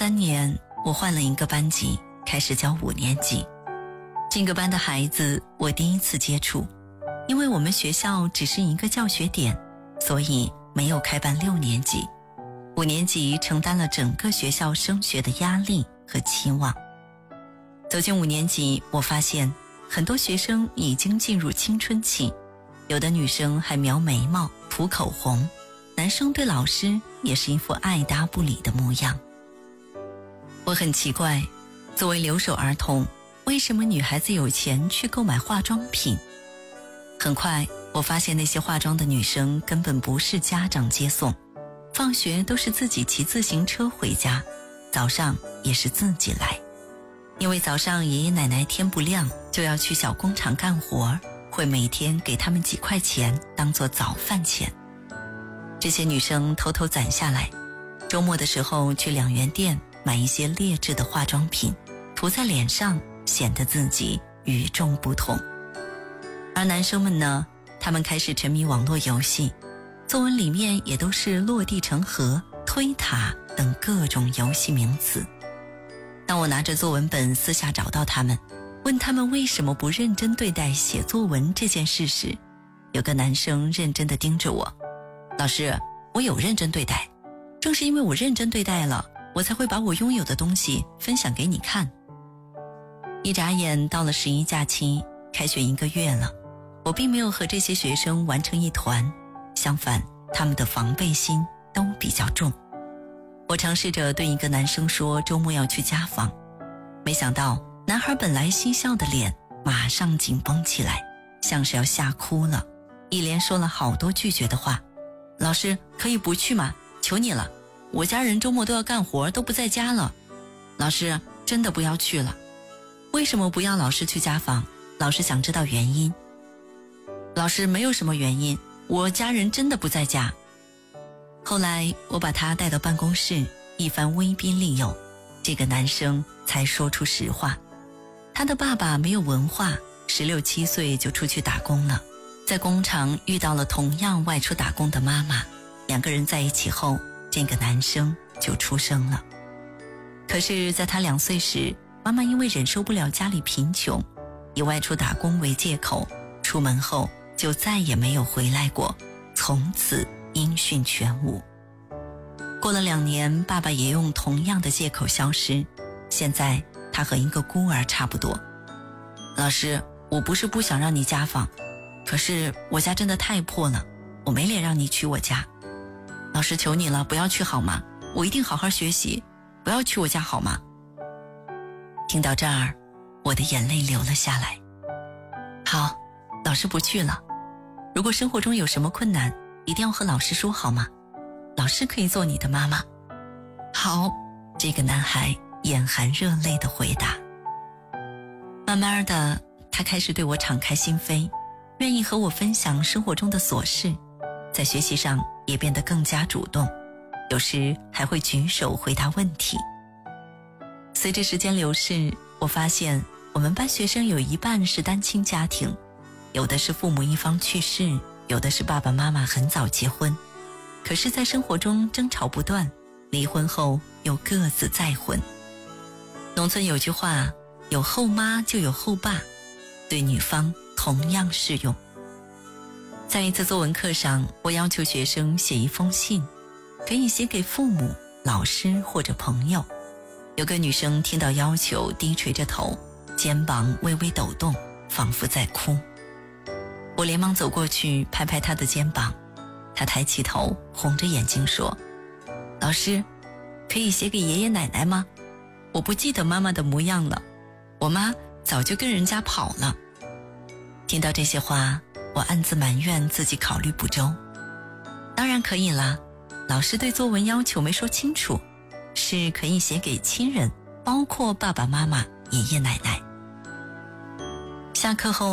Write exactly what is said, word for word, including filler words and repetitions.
三年，我换了一个班级，开始教五年级。这个班的孩子我第一次接触，因为我们学校只是一个教学点，所以没有开办六年级。五年级承担了整个学校升学的压力和期望。走进五年级，我发现很多学生已经进入青春期，有的女生还描眉毛、涂口红，男生对老师也是一副爱答不理的模样。我很奇怪，作为留守儿童，为什么女孩子有钱去购买化妆品？很快我发现那些化妆的女生根本不是家长接送，放学都是自己骑自行车回家，早上也是自己来。因为早上爷爷奶奶天不亮就要去小工厂干活，会每天给他们几块钱当做早饭钱。这些女生偷偷攒下来，周末的时候去两元店买一些劣质的化妆品，涂在脸上，显得自己与众不同。而男生们呢，他们开始沉迷网络游戏，作文里面也都是落地成盒、推塔等各种游戏名词。当我拿着作文本私下找到他们，问他们为什么不认真对待写作文这件事时，有个男生认真地盯着我，老师，我有认真对待，正是因为我认真对待了，我才会把我拥有的东西分享给你看。一眨眼到了十一假期，开学一个月了，我并没有和这些学生玩成一团，相反，他们的防备心都比较重。我尝试着对一个男生说周末要去家访，没想到男孩本来嬉笑的脸马上紧绷起来，像是要吓哭了，一连说了好多拒绝的话。老师，可以不去吗？求你了，我家人周末都要干活，都不在家了。老师，真的不要去了。为什么不要老师去家访？老师想知道原因。老师，没有什么原因，我家人真的不在家。后来我把他带到办公室，一番威逼利诱，这个男生才说出实话。他的爸爸没有文化，十六七岁就出去打工了，在工厂遇到了同样外出打工的妈妈，两个人在一起后，这个男生就出生了。可是在他两岁时，妈妈因为忍受不了家里贫穷，以外出打工为借口，出门后就再也没有回来过，从此音讯全无。过了两年，爸爸也用同样的借口消失，现在他和一个孤儿差不多。老师，我不是不想让你家访，可是我家真的太破了，我没脸让你去我家。老师，求你了，不要去好吗？我一定好好学习，不要去我家好吗？听到这儿，我的眼泪流了下来。好，老师不去了。如果生活中有什么困难，一定要和老师说好吗？老师可以做你的妈妈。好，这个男孩眼含热泪的回答。慢慢的，他开始对我敞开心扉，愿意和我分享生活中的琐事，在学习上也变得更加主动，有时还会举手回答问题。随着时间流逝，我发现我们班学生有一半是单亲家庭，有的是父母一方去世，有的是爸爸妈妈很早结婚，可是在生活中争吵不断，离婚后又各自再婚。农村有句话，有后妈就有后爸，对女方同样适用。在一次作文课上，我要求学生写一封信，可以写给父母、老师或者朋友。有个女生听到要求，低垂着头，肩膀微微抖动，仿佛在哭。我连忙走过去拍拍她的肩膀，她抬起头，红着眼睛说，老师，可以写给爷爷奶奶吗？我不记得妈妈的模样了，我妈早就跟人家跑了。听到这些话，我暗自埋怨自己考虑不周。当然可以啦，老师对作文要求没说清楚，是可以写给亲人，包括爸爸妈妈、爷爷奶奶。下课后